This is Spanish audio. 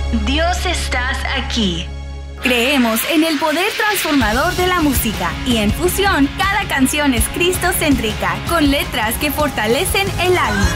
Dios, estás aquí. Creemos en el poder transformador de la música y en Fusión cada canción es cristocéntrica con letras que fortalecen el alma.